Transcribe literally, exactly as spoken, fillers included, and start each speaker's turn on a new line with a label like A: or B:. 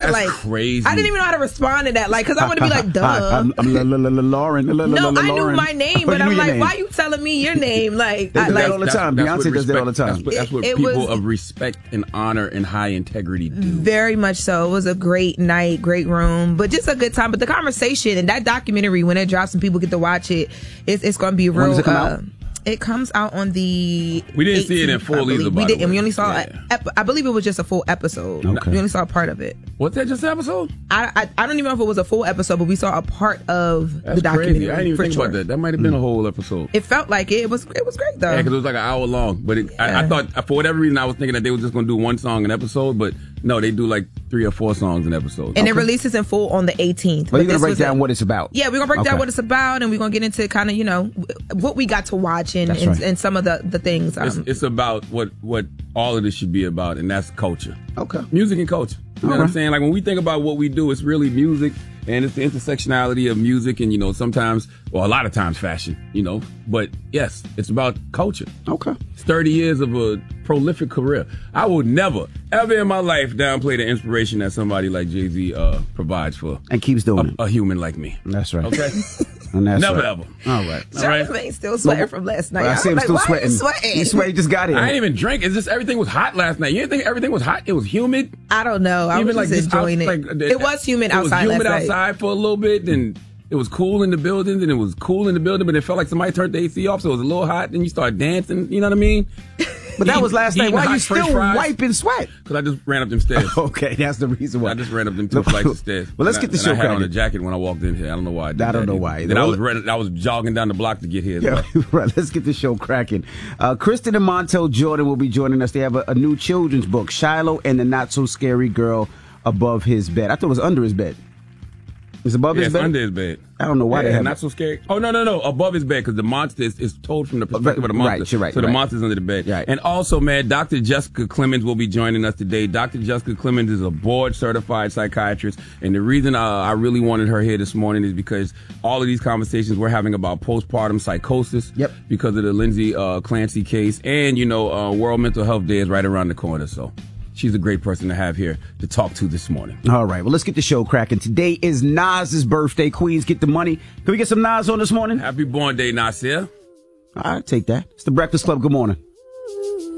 A: That's
B: like
A: crazy.
B: I didn't even know how to respond to that. Like, because I want to be like, duh.
C: I'm, I'm l- l- l- Lauren. L- l-
B: No,
C: l-
B: I knew
C: Lauren.
B: my name,
C: Oh,
B: but
C: you
B: I'm
C: knew your
B: like,
C: name.
B: why you telling me your name? Like,
C: They
B: I,
C: do that
B: like
C: all the time.
A: That's what
C: Beyonce does that all the
A: respect-
C: time.
A: That's what, that's what
B: It- it
A: people
B: was-
A: of respect and honor and high integrity do.
B: very much so. It was a great night, great room, but just a good time. But the conversation and that documentary, when it drops and people get to watch it, it's, it's going to be real.
C: When does it come
B: uh,
C: out?
B: It comes out on the.
A: We didn't see it in
B: eighteenth,
A: full
B: I believe.
A: either, by
B: We
A: the
B: didn't.
A: way.
B: We only saw.
A: Yeah.
B: A, ep- I believe it was just a full episode.
C: Okay.
B: We only saw a part of it.
A: What's that? Just an episode?
B: I, I I don't even know if it was a full episode, but we saw a part of
A: That's
B: the documentary.
A: crazy. I didn't even
B: for
A: think
B: sure.
A: about that. That might have been a whole episode.
B: It felt like it. It was it was great though.
A: Yeah, because it was like an hour long. But it, I, I
B: Yeah.
A: thought, for whatever reason, I was thinking that they were just going to do one song an episode. But no, they do like three or four songs an episode.
B: and it releases in full on the eighteenth.
C: But you're going
B: this
C: to break
B: was
C: down
B: a-
C: what it's about.
B: Yeah, we're gonna break
C: Okay.
B: down what it's about, and we're gonna get into kind of you know what we got to watch and
C: That's
B: and,
C: right.
B: and some of the the things. Um,
A: It's, it's about what, what all of this should be about, and that's culture.
C: Okay.
A: Music and culture. You know
C: All
A: what I'm
C: right.
A: saying? Like when we think about what we do, it's really music, and it's the intersectionality of music, and you know, sometimes, well, a lot of times fashion, you know. But yes, it's about culture.
C: Okay.
A: It's thirty years of a prolific career. I would never, ever in my life downplay the inspiration that somebody like Jay-Z uh, provides for
C: And keeps doing it.
A: a, a human like me.
C: That's right.
A: Okay?
C: And that's
A: Never
C: right.
A: ever.
C: All right.
A: All right?
B: Charlamagne still sweating from last night.
C: I see him
B: was
C: still
B: like, why
C: sweating.
B: Are you sweating?
C: He sweat. He just got here.
A: I didn't even drink. It's just everything was hot last night. You didn't think everything was hot? It was humid.
B: I don't know. I
A: Even
B: was
A: like
B: just
A: this
B: enjoying
A: out-
B: it.
A: like,
B: it was humid outside
A: It was humid
B: last night.
A: outside for a little bit, and it was cool in the building, and it was cool in the building, but it felt like somebody turned the A C off, so it was a little hot, and you started dancing. You know what I mean?
C: But that was last night.
A: Eating
C: Why
A: hot
C: you
A: French
C: still
A: fries.
C: wiping sweat?
A: Because I just ran up them stairs.
C: Okay, that's the reason why.
A: I just ran up them two flights of stairs.
C: Well, let's
A: And
C: get the
A: I,
C: show
A: and I had on a
C: cracking.
A: jacket when I walked in here. I don't know why I did
C: I don't
A: that
C: know
A: either.
C: why either.
A: Then I
C: Well,
A: was ready, I was jogging down the block to get here. as
C: Yeah,
A: well.
C: right. Let's get the show cracking. Uh, Kristen and Montel Jordan will be joining us. They have a, a new children's book, Shiloh and the Not So Scary Girl Above His Bed. I thought it was under his bed. It's above
A: Yeah,
C: his
A: it's
C: bed?
A: under his bed.
C: I don't know why
A: yeah,
C: they have
A: not
C: it.
A: so scary. Oh no, no, no, above his bed because the monster is, is told from the perspective of the monster.
C: Right, you're right,
A: So the
C: right.
A: monster's under the bed.
C: Right.
A: And also, man, Doctor Jessica Clemens will be joining us today. Doctor Jessica Clemens is a board certified psychiatrist, and the reason uh, I really wanted her here this morning is because all of these conversations we're having about postpartum psychosis.
C: Yep.
A: Because of the Lindsay uh, Clancy case, and you know, uh, World Mental Health Day is right around the corner, so. She's a great person to have here to talk to this morning.
C: All right, well, let's get the show cracking. Today is Nas's birthday. Queens, get the money. Can we get some Nas on this morning?
A: Happy born day, Nasir.
C: All right, take that. It's the Breakfast Club. Good morning.